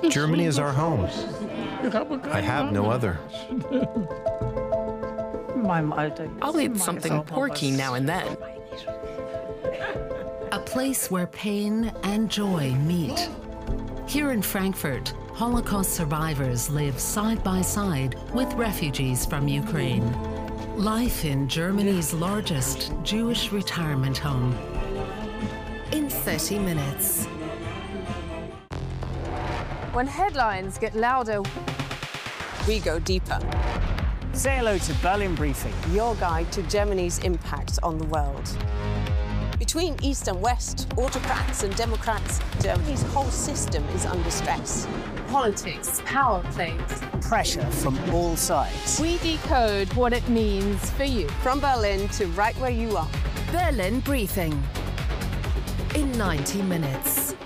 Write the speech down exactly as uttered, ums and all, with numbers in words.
Germany is our home. I have no other. I'll eat something porky now and then. A place where pain and joy meet. Here in Frankfurt, Holocaust survivors live side by side with refugees from Ukraine. Life in Germany's largest Jewish retirement home. In thirty minutes. When headlines get louder, we go deeper. Say hello to Berlin Briefing, your guide to Germany's impact on the world. Between East and West, autocrats and democrats, Germany's whole system is under stress. Politics, power plays, pressure from all sides. We decode what it means for you. From Berlin to right where you are. Berlin Briefing. In ninety minutes.